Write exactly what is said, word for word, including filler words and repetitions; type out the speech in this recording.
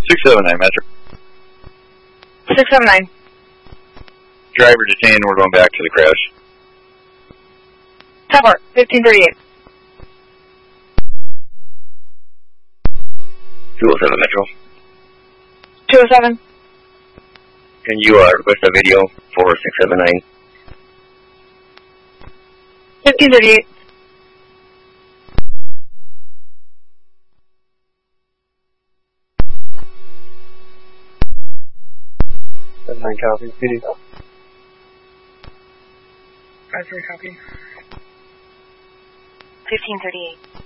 six seven nine Metro. six seven nine. Driver detained, we're going back to the crash. Tower, fifteen thirty-eight. two oh seven Metro. two oh seven. Can you uh, request a video for six seven nine? fifteen thirty-eight. seven nine copy. P D. five three copy. fifteen thirty-eight.